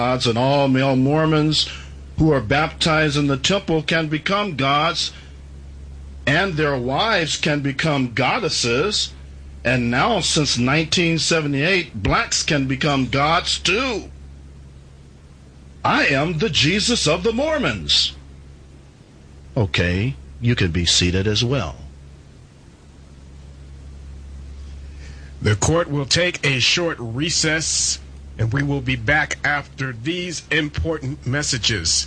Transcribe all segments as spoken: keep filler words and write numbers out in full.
gods, and all male Mormons who are baptized in the temple can become gods, and their wives can become goddesses. And now, since nineteen seventy-eight, blacks can become gods too. I am the Jesus of the Mormons. Okay, you can be seated as well. The court will take a short recess, and we will be back after these important messages.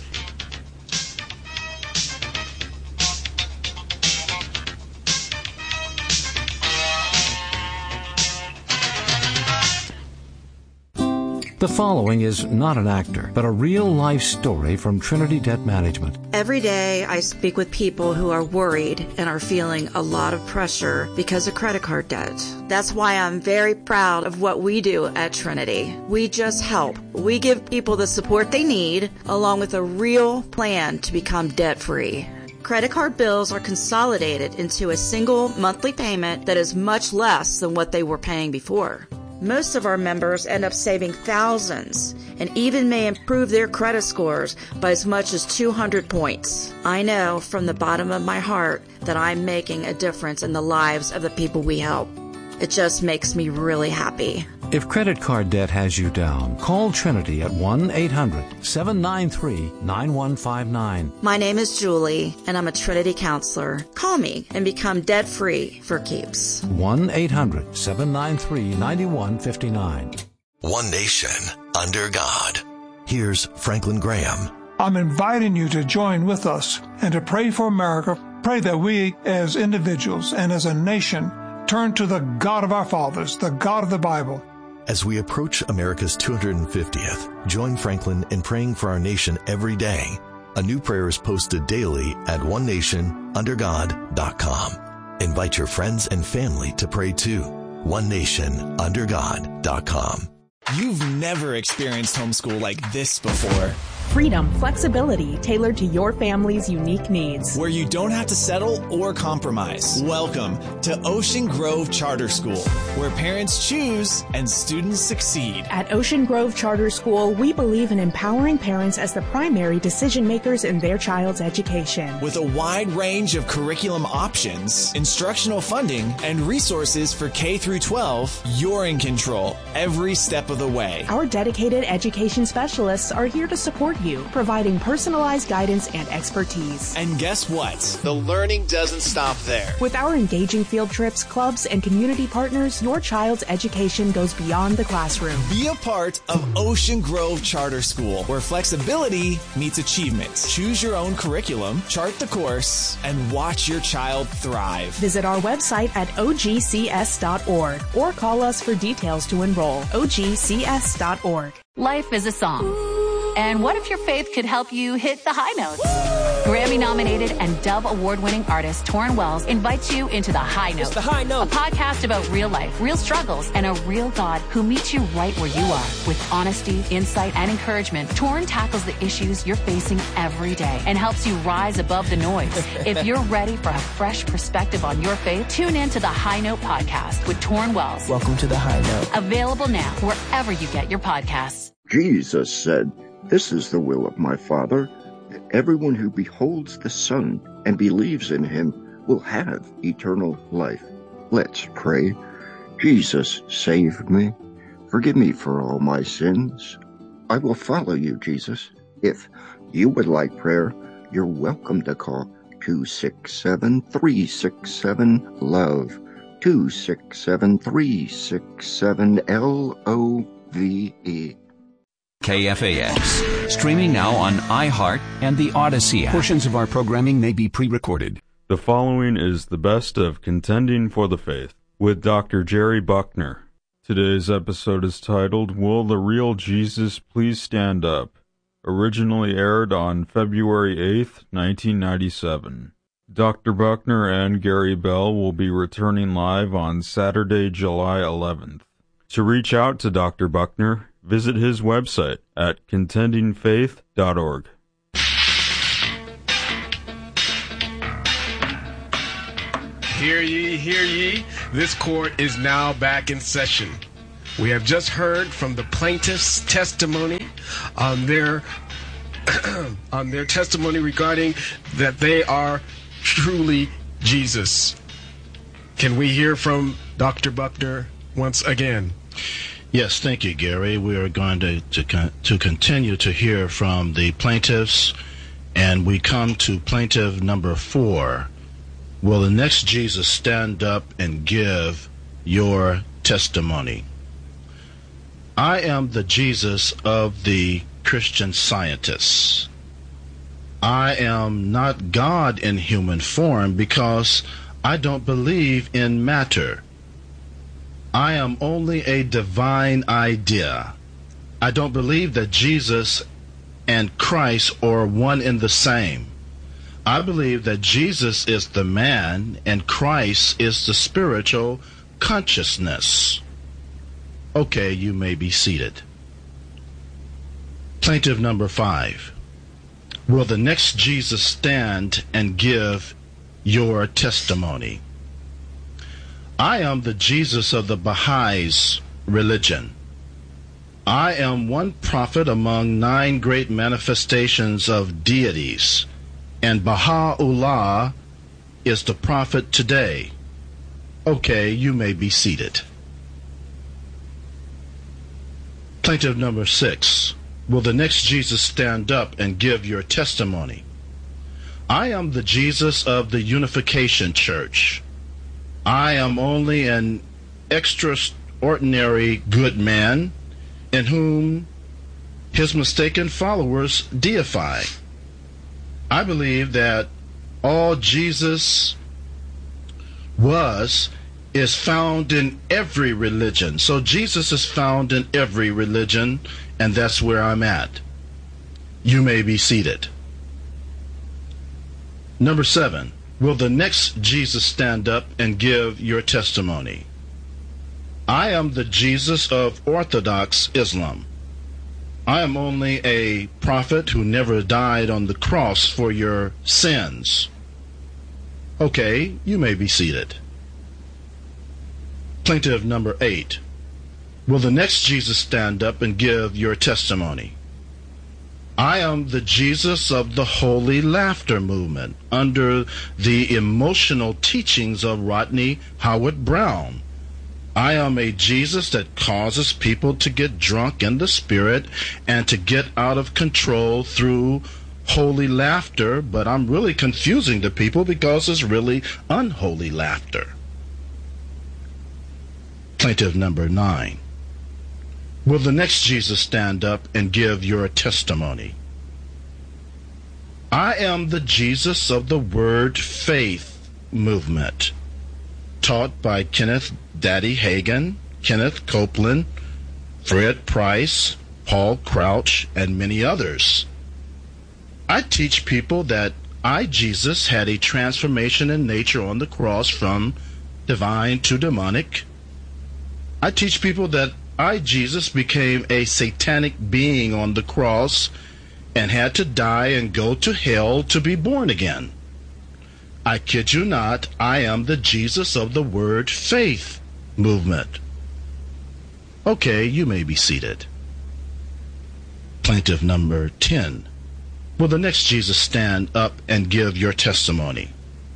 The following is not an actor, but a real-life story from Trinity Debt Management. Every day I speak with people who are worried and are feeling a lot of pressure because of credit card debt. That's why I'm very proud of what we do at Trinity. We just help. We give people the support they need, along with a real plan to become debt-free. Credit card bills are consolidated into a single monthly payment that is much less than what they were paying before. Most of our members end up saving thousands and even may improve their credit scores by as much as two hundred points. I know from the bottom of my heart that I'm making a difference in the lives of the people we help. It just makes me really happy. If credit card debt has you down, call Trinity at one eight hundred seven nine three nine one five nine. My name is Julie, and I'm a Trinity counselor. Call me and become debt-free for keeps. one eight hundred seven nine three nine one five nine. One nation under God. Here's Franklin Graham. I'm inviting you to join with us and to pray for America. Pray that we as individuals and as a nation turn to the God of our fathers, the God of the Bible. As we approach America's two hundred fiftieth, join Franklin in praying for our nation every day. A new prayer is posted daily at one nation under god dot com. Invite your friends and family to pray too. one nation under god dot com. You've never experienced homeschool like this before. Freedom, flexibility tailored to your family's unique needs. Where you don't have to settle or compromise. Welcome to Ocean Grove Charter School, where parents choose and students succeed. At Ocean Grove Charter School, we believe in empowering parents as the primary decision makers in their child's education. With a wide range of curriculum options, instructional funding, and resources for K through twelve, you're in control every step of the way. Our dedicated education specialists are here to support you, providing personalized guidance and expertise. And guess what? The learning doesn't stop there. With our engaging field trips, clubs, and community partners, your child's education goes beyond the classroom. Be a part of Ocean Grove Charter School, where flexibility meets achievement. Choose your own curriculum, chart the course, and watch your child thrive. Visit our website at o g c s dot org or call us for details to enroll. o g c s dot org. Life is a song. And what if your faith could help you hit the high notes? Grammy-nominated and Dove Award-winning artist Torrin Wells invites you into The High Note. It's The High Note. A podcast about real life, real struggles, and a real God who meets you right where you are. With honesty, insight, and encouragement, Torrin tackles the issues you're facing every day and helps you rise above the noise. If you're ready for a fresh perspective on your faith, tune in to The High Note podcast with Torrin Wells. Welcome to The High Note. Available now wherever you get your podcasts. Jesus said, "This is the will of my Father, that everyone who beholds the Son and believes in him will have eternal life." Let's pray. Jesus, save me. Forgive me for all my sins. I will follow you, Jesus. If you would like prayer, you're welcome to call two six seven, three six seven, LOVE, two six seven, three six seven, L O V E. K F A X. Streaming now on iHeart and the Odyssey app. Portions of our programming may be pre-recorded. The following is the best of Contending for the Faith with Doctor Jerry Buckner. Today's episode is titled, Will the Real Jesus Please Stand Up? Originally aired on February eighth, nineteen ninety-seven. Doctor Buckner and Gary Bell will be returning live on Saturday, July eleventh. To reach out to Doctor Buckner, visit his website at contending faith dot org. Hear ye, hear ye. This court is now back in session. We have just heard from the plaintiff's testimony on their on their testimony regarding that they are truly Jesus. Can we hear from Doctor Buckner once again? Yes, thank you, Gary. We are going to, to, con- to continue to hear from the plaintiffs, and we come to plaintiff number four. Will the next Jesus stand up and give your testimony? I am the Jesus of the Christian Scientists. I am not God in human form because I don't believe in matter. I am only a divine idea. I don't believe that Jesus and Christ are one and the same. I believe that Jesus is the man and Christ is the spiritual consciousness. Okay, you may be seated. Plaintiff number five. Will the next Jesus stand and give your testimony? I am the Jesus of the Baha'is religion. I am one prophet among nine great manifestations of deities, and Baha'u'llah is the prophet today. Okay, you may be seated. Plaintiff number six. Will the next Jesus stand up and give your testimony? I am the Jesus of the Unification Church. I am only an extraordinary good man in whom his mistaken followers deify. I believe that all Jesus was is found in every religion. So Jesus is found in every religion, and that's where I'm at. You may be seated. Number seven, will the next Jesus stand up and give your testimony? I am the Jesus of Orthodox Islam. I am only a prophet who never died on the cross for your sins. Okay, you may be seated. Plaintiff number eight. Will the next Jesus stand up and give your testimony? I am the Jesus of the Holy Laughter Movement under the emotional teachings of Rodney Howard-Browne. I am a Jesus that causes people to get drunk in the spirit and to get out of control through holy laughter, but I'm really confusing the people because it's really unholy laughter. Plaintiff number nine. Will the next Jesus stand up and give your testimony? I am the Jesus of the Word Faith movement, taught by Kenneth Daddy Hagin, Kenneth Copeland, Fred Price, Paul Crouch, and many others. I teach people that I, Jesus, had a transformation in nature on the cross from divine to demonic. I teach people that I, Jesus, became a satanic being on the cross and had to die and go to hell to be born again. I kid you not, I am the Jesus of the Word Faith movement. Okay, you may be seated. Plaintiff number ten. Will the next Jesus stand up and give your testimony?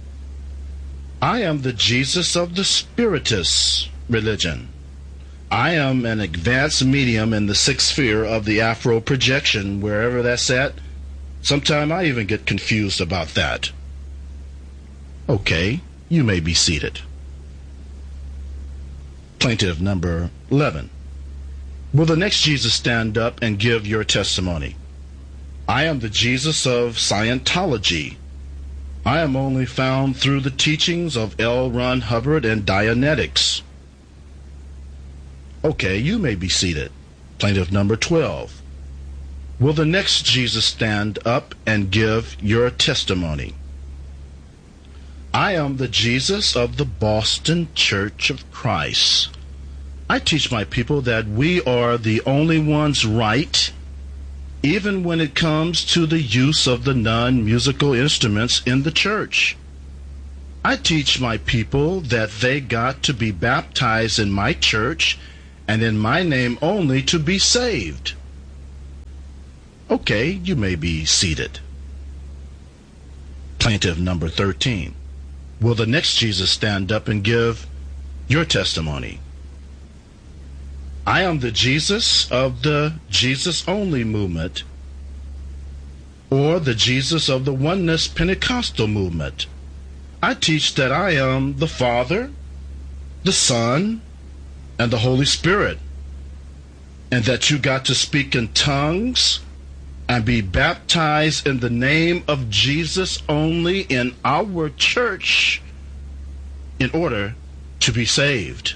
I am the Jesus of the Spiritist religion. I am an advanced medium in the sixth sphere of the Afro projection, wherever that's at. Sometimes I even get confused about that. Okay, you may be seated. Plaintiff number eleven. Will the next Jesus stand up and give your testimony? I am the Jesus of Scientology. I am only found through the teachings of L. Ron Hubbard and Dianetics. Okay, you may be seated. Plaintiff number twelve. Will the next Jesus stand up and give your testimony? I am the Jesus of the Boston Church of Christ. I teach my people that we are the only ones right, even when it comes to the use of the non-musical instruments in the church. I teach my people that they got to be baptized in my church and in my name only to be saved. Okay, you may be seated. Plaintiff number thirteen. Will the next Jesus stand up and give your testimony? I am the Jesus of the Jesus Only movement, or the Jesus of the Oneness Pentecostal movement. I teach that I am the Father, the Son, and the Holy Spirit, and that you got to speak in tongues and be baptized in the name of Jesus only in our church in order to be saved.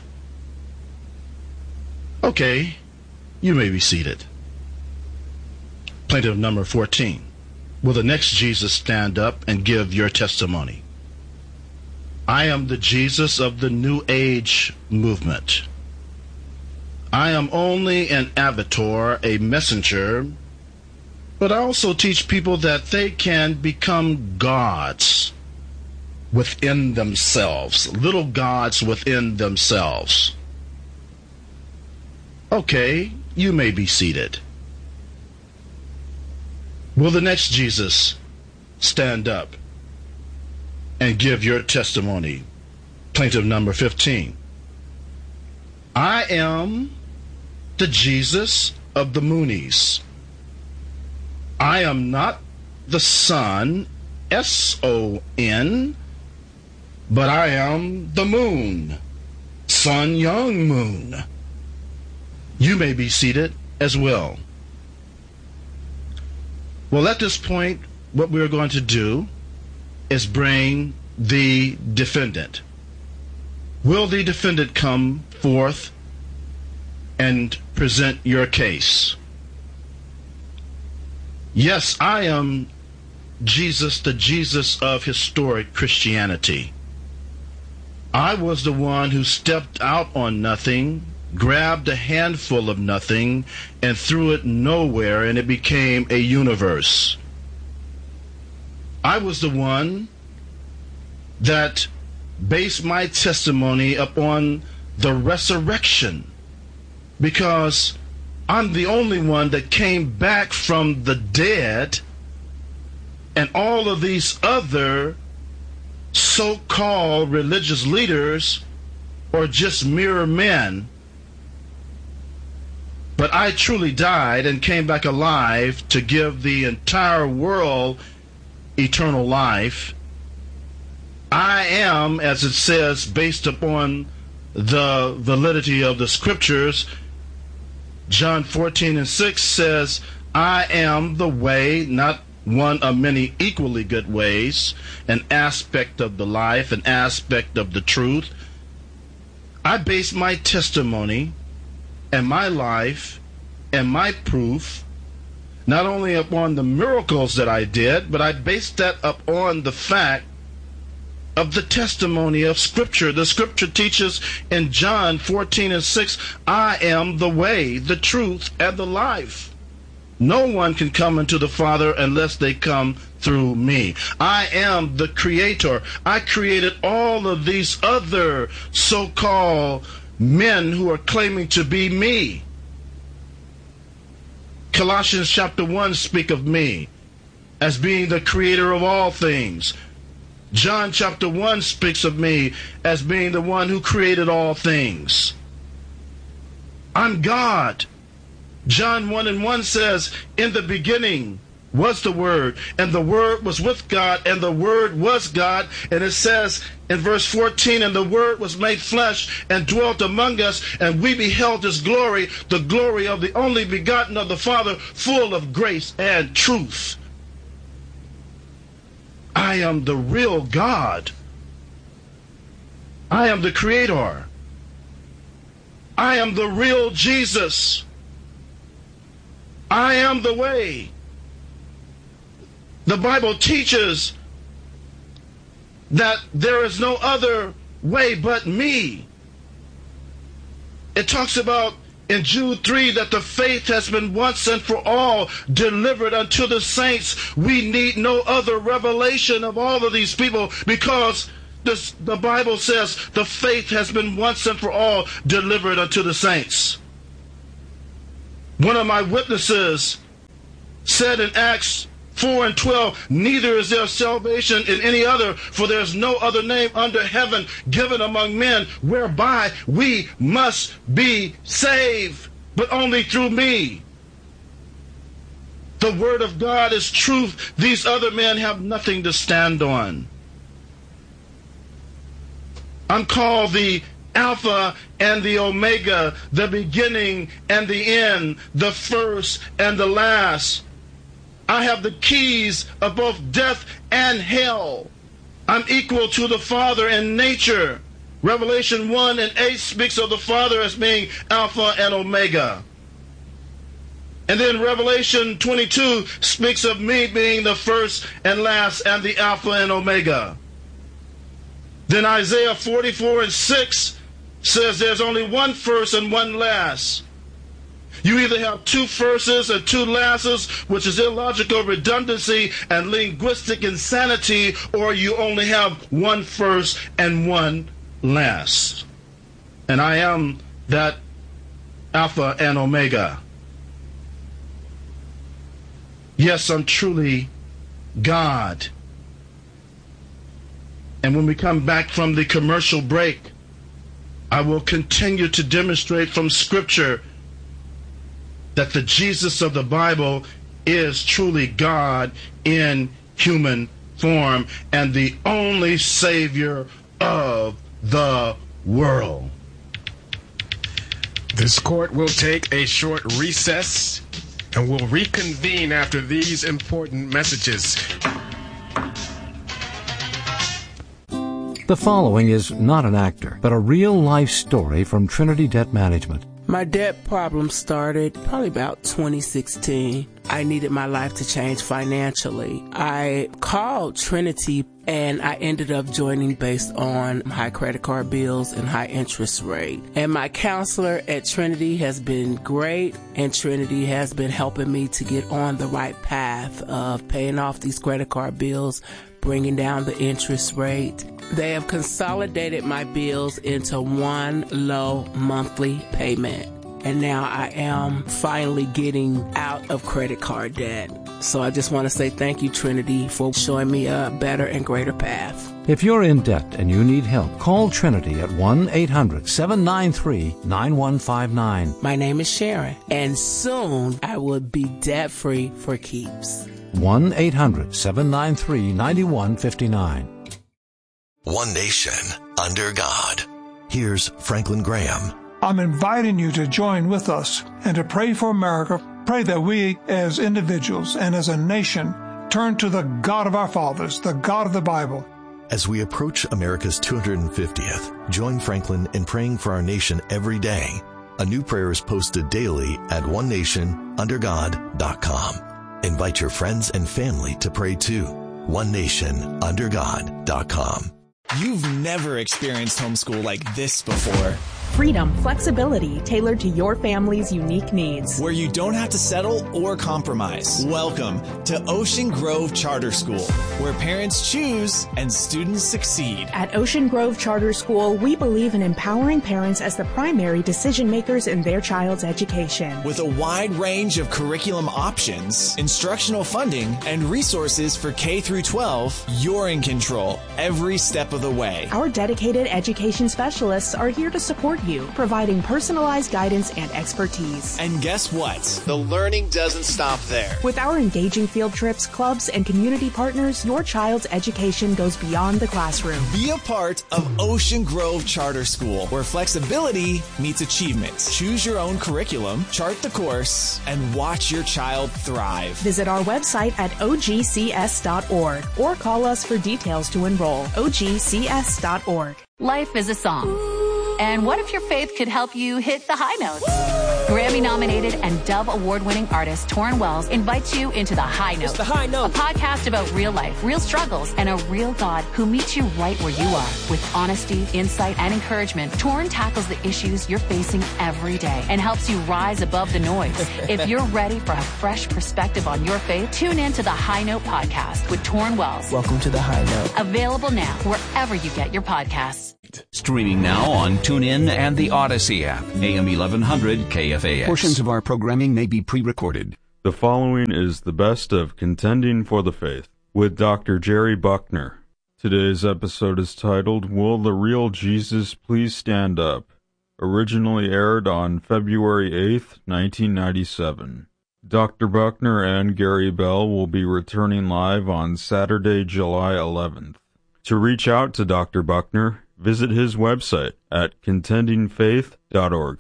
Okay, you may be seated. Plaintiff number fourteen. Will the next Jesus stand up and give your testimony? I am the Jesus of the New Age movement. I am only an avatar, a messenger, but I also teach people that they can become gods within themselves, little gods within themselves. Okay, you may be seated. Will the next Jesus stand up and give your testimony? Plaintiff number fifteen. I am the Jesus of the Moonies. I am not the Son, S O N, but I am the Moon, Sun Young Moon. You may be seated as well. Well, at this point, what we're going to do is bring the defendant. Will the defendant come forth and present your case? Yes, I am Jesus, the Jesus of historic Christianity. I was the one who stepped out on nothing, grabbed a handful of nothing, and threw it nowhere, and it became a universe. I was the one that based my testimony upon the resurrection, because I'm the only one that came back from the dead, and all of these other so-called religious leaders are just mere men. But I truly died and came back alive to give the entire world eternal life. I am, as it says, based upon the validity of the scriptures, John fourteen and six says, I am the way, not one of many equally good ways, an aspect of the life, an aspect of the truth. I base my testimony and my life and my proof not only upon the miracles that I did, but I based that upon the fact of the testimony of Scripture. The Scripture teaches in John fourteen and six, I am the way, the truth, and the life. No one can come into the Father unless they come through me. I am the Creator. I created all of these other so-called men who are claiming to be me. Colossians chapter one speak of me as being the creator of all things. John chapter one speaks of me as being the one who created all things. I'm God. John one and one says, in the beginning was the Word, and the Word was with God, and the Word was God. And it says in verse fourteen, and the Word was made flesh and dwelt among us, and we beheld His glory, the glory of the only begotten of the Father, full of grace and truth. I am the real God. I am the Creator. I am the real Jesus. I am the way. The Bible teaches that there is no other way but me. It talks about in Jude three that the faith has been once and for all delivered unto the saints. We need no other revelation of all of these people, because this, the Bible says the faith has been once and for all delivered unto the saints. One of my witnesses said in Acts four and twelve, neither is there salvation in any other, for there is no other name under heaven given among men whereby we must be saved, but only through me. The word of God is truth. These other men have nothing to stand on. I'm called the Alpha and the Omega, the beginning and the end, the first and the last. I have the keys of both death and hell. I'm equal to the Father in nature. Revelation one and eight speaks of the Father as being Alpha and Omega. And then Revelation twenty-two speaks of me being the first and last and the Alpha and Omega. Then Isaiah forty-four and six says there's only one first and one last. You either have two firsts and two lasts, which is illogical redundancy and linguistic insanity, or you only have one first and one last. And I am that Alpha and Omega. Yes, I'm truly God. And when we come back from the commercial break, I will continue to demonstrate from Scripture that the Jesus of the Bible is truly God in human form and the only Savior of the world. This court will take a short recess and will reconvene after these important messages. The following is not an actor, but a real-life story from Trinity Debt Management. My debt problem started probably about twenty sixteen. I needed my life to change financially. I called Trinity and I ended up joining based on high credit card bills and high interest rate. And my counselor at Trinity has been great, and Trinity has been helping me to get on the right path of paying off these credit card bills, bringing down the interest rate. They have consolidated my bills into one low monthly payment. And now I am finally getting out of credit card debt. So I just want to say thank you, Trinity, for showing me a better and greater path. If you're in debt and you need help, call Trinity at one eight hundred seven nine three nine one five nine. My name is Sharon, and soon I will be debt-free for keeps. one eight hundred seven nine three nine one five nine. One nation under God. Here's Franklin Graham. I'm inviting you to join with us and to pray for America. Pray that we as individuals and as a nation turn to the God of our fathers, the God of the Bible. As we approach America's two hundred fiftieth, join Franklin in praying for our nation every day. A new prayer is posted daily at one nation under god dot com. Invite your friends and family to pray too. one nation under god dot com. You've never experienced homeschool like this before. Freedom, flexibility, tailored to your family's unique needs. Where you don't have to settle or compromise. Welcome to Ocean Grove Charter School, where parents choose and students succeed. At Ocean Grove Charter School, we believe in empowering parents as the primary decision makers in their child's education. With a wide range of curriculum options, instructional funding, and resources for K through twelve, you're in control every step of the way. Our dedicated education specialists are here to support you, providing personalized guidance and expertise. And guess what? The learning doesn't stop there. With our engaging field trips, clubs, and community partners, your child's education goes beyond the classroom. Be a part of Ocean Grove Charter School, where flexibility meets achievement. Choose your own curriculum, chart the course, and watch your child thrive. Visit our website at O G C S dot org or call us for details to enroll. O G C S dot org. Life is a song. And what if your faith could help you hit the high notes? Grammy-nominated and Dove Award-winning artist Torrin Wells invites you into The High Note. It's The High Note. A podcast about real life, real struggles, and a real God who meets you right where you are. With honesty, insight, and encouragement, Torrin tackles the issues you're facing every day and helps you rise above the noise. If you're ready for a fresh perspective on your faith, tune in to The High Note podcast with Torrin Wells. Welcome to The High Note. Available now wherever you get your podcasts. need. Streaming now on TuneIn and the Odyssey app. A M eleven hundred K F A X. Portions of our programming may be pre-recorded. The following is the best of Contending for the Faith with Doctor Jerry Buckner. Today's episode is titled, Will the Real Jesus Please Stand Up? Originally aired on February eighth, nineteen ninety-seven. Doctor Buckner and Gary Bell will be returning live on Saturday, July eleventh. To reach out to Doctor Buckner, visit his website at contending faith dot org.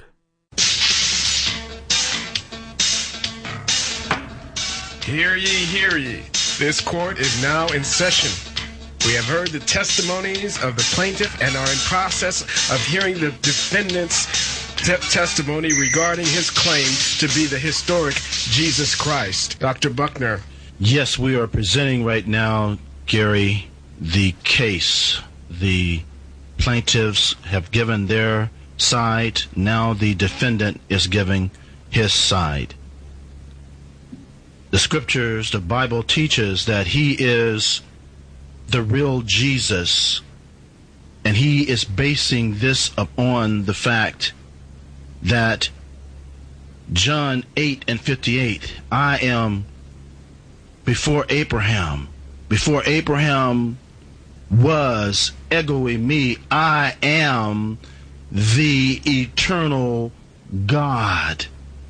Hear ye, hear ye. This court is now in session. We have heard the testimonies of the plaintiff and are in process of hearing the defendant's te- testimony regarding his claim to be the historic Jesus Christ. Doctor Buckner. Yes, we are presenting right now, Gary, the case. The plaintiffs have given their side. Now the defendant is giving his side. The scriptures, the Bible teaches that he is the real Jesus, and he is basing this upon the fact that John eight and fifty-eight, I am before Abraham. Before Abraham was, ego eimi, I am the eternal God.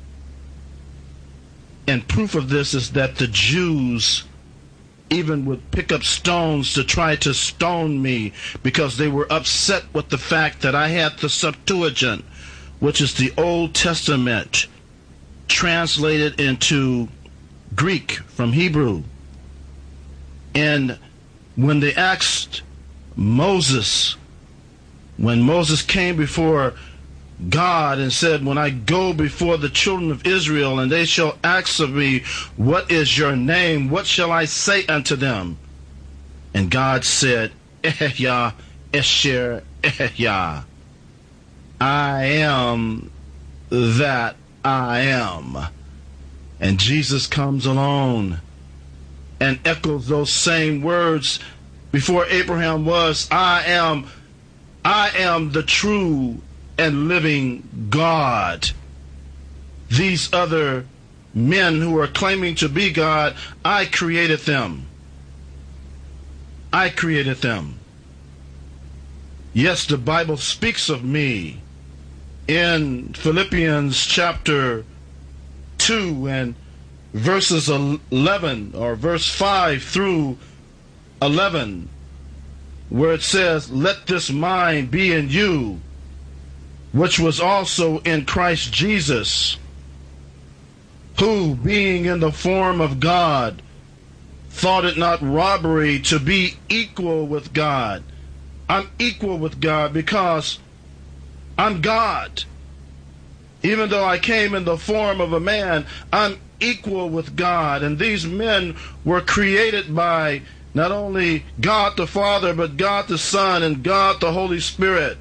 And proof of this is that the Jews even would pick up stones to try to stone me because they were upset with the fact that I had the Septuagint, which is the Old Testament, translated into Greek from Hebrew. And when they asked Moses, when Moses came before God and said, when I go before the children of Israel and they shall ask of me, what is your name? What shall I say unto them? And God said, Ehya, Esher, Ehya. I am that I am. And Jesus comes along and echoes those same words. Before Abraham was, I am, I am the true and living God. These other men who are claiming to be God, I created them. I created them. Yes, the Bible speaks of me in Philippians chapter two and verses eleven, or verse five through eleven, where it says, let this mind be in you, which was also in Christ Jesus, who, being in the form of God, thought it not robbery to be equal with God. I'm equal with God because I'm God. Even though I came in the form of a man, I'm equal with God. And these men were created by not only God the Father, but God the Son and God the Holy Spirit.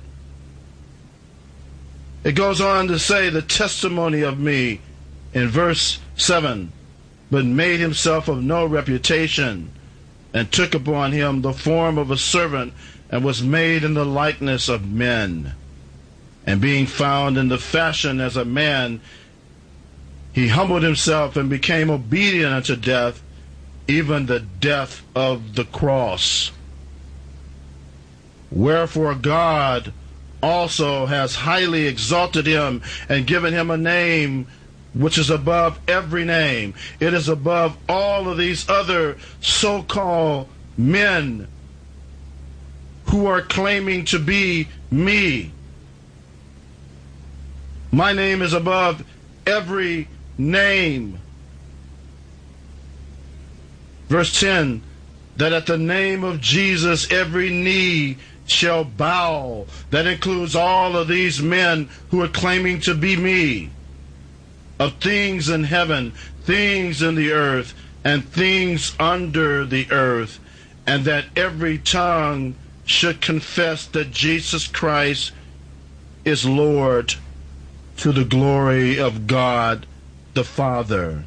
It goes on to say the testimony of me in verse seven, but made himself of no reputation, and took upon him the form of a servant, and was made in the likeness of men. And being found in the fashion as a man, he humbled himself and became obedient unto death, even the death of the cross. Wherefore God also has highly exalted him and given him a name which is above every name. It is above all of these other so-called men who are claiming to be me. My name is above every name. Verse ten, that at the name of Jesus every knee shall bow. That includes all of these men who are claiming to be me, of things in heaven, things in the earth, and things under the earth, and that every tongue should confess that Jesus Christ is Lord, to the glory of God the Father.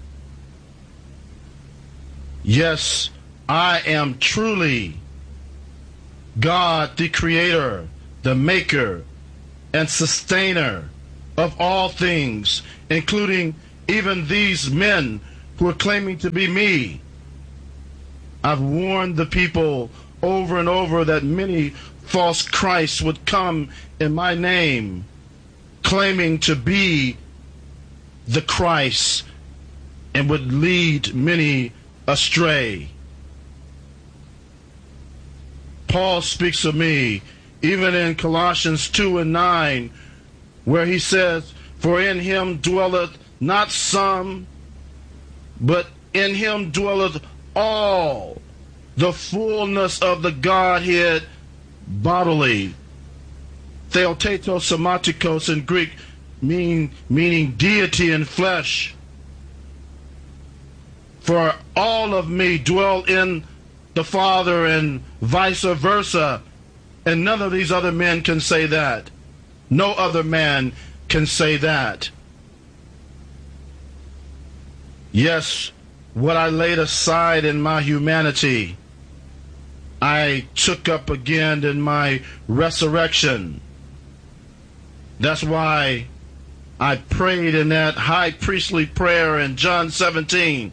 Yes, I am truly God the Creator, the maker and sustainer of all things, including even these men who are claiming to be me. I've warned the people over and over that many false Christs would come in my name, claiming to be the Christ, and would lead many astray. Paul speaks of me even in Colossians two and nine, where he says, "For in him dwelleth not some, but in him dwelleth all the fullness of the Godhead bodily." Theotetos somatikos in Greek mean, meaning deity in flesh. For all of me dwell in the Father and vice versa. And none of these other men can say that. No other man can say that. Yes, what I laid aside in my humanity, I took up again in my resurrection. That's why I prayed in that high priestly prayer in John seventeen.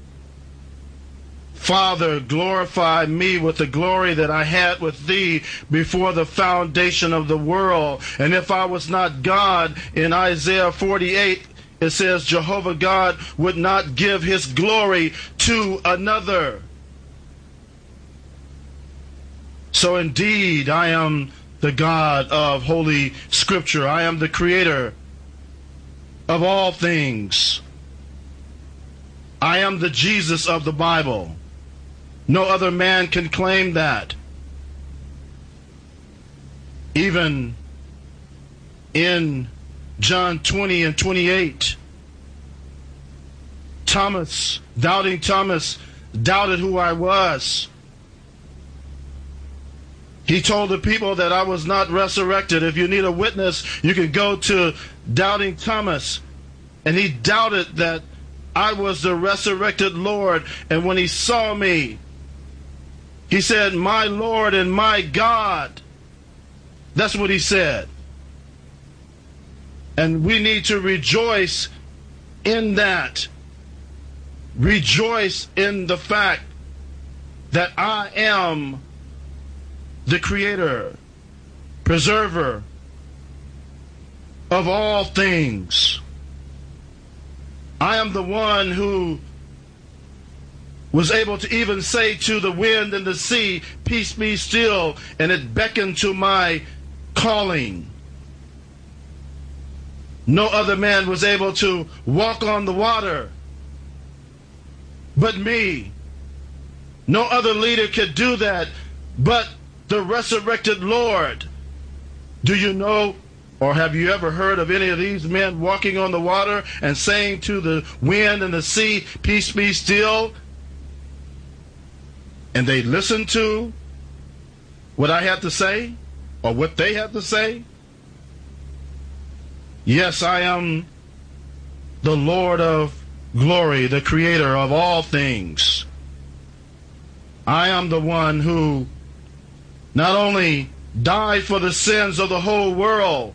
Father, glorify me with the glory that I had with thee before the foundation of the world. And if I was not God, in Isaiah forty-eight, it says Jehovah God would not give his glory to another. So indeed, I am the God of Holy Scripture. I am the creator of all things. I am the Jesus of the Bible. No other man can claim that. Even in John twenty and twenty-eight, Thomas, doubting Thomas, doubted who I was. He told the people that I was not resurrected. If you need a witness, you can go to doubting Thomas. And he doubted that I was the resurrected Lord. And when he saw me, he said, "My Lord and my God." That's what he said. And we need to rejoice in that. Rejoice in the fact that I am the creator, preserver of all things. I am the one who was able to even say to the wind and the sea, "Peace be still," and it beckoned to my calling. No other man was able to walk on the water but me. No other leader could do that but the resurrected Lord. Do you know, or have you ever heard of any of these men walking on the water and saying to the wind and the sea, "Peace be still"? And they listened to what I had to say, or what they had to say? Yes, I am the Lord of glory, the creator of all things. I am the one who not only died for the sins of the whole world,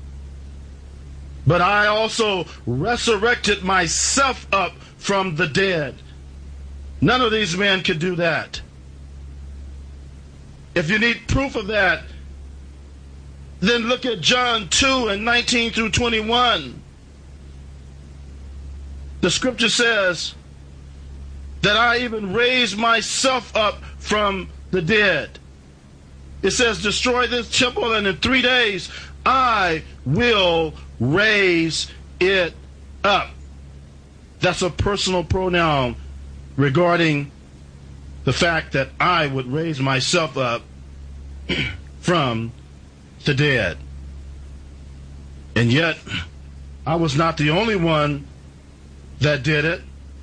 but I also resurrected myself up from the dead. None of these men could do that. If you need proof of that, then look at John two and nineteen through twenty-one. The scripture says that I even raised myself up from the dead. It says, "Destroy this temple, and in three days I will raise it up." That's a personal pronoun regarding the fact that I would raise myself up from the dead. And yet, I was not the only one that did it,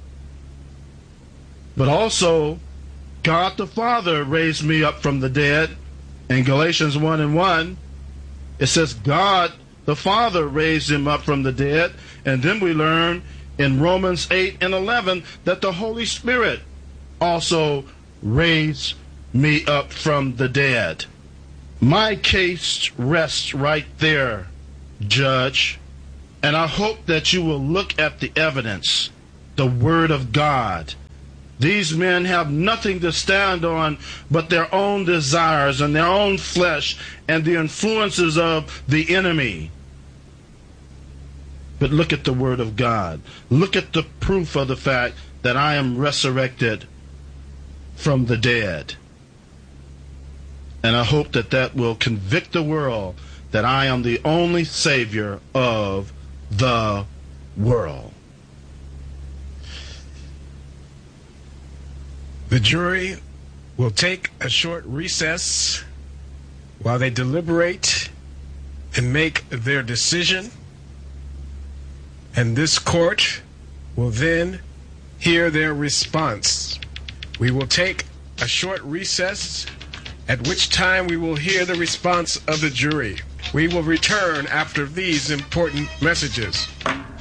but also God the Father raised me up from the dead. In Galatians one and one, it says God the Father raised him up from the dead. And then we learn in Romans eight and eleven that the Holy Spirit also raised me up from the dead. My case rests right there, Judge, and I hope that you will look at the evidence, the Word of God. These men have nothing to stand on but their own desires and their own flesh and the influences of the enemy. But look at the Word of God. Look at the proof of the fact that I am resurrected from the dead. And I hope that that will convict the world that I am the only Savior of the world. The jury will take a short recess while they deliberate and make their decision. And this court will then hear their response. We will take a short recess, at which time we will hear the response of the jury. We will return after these important messages.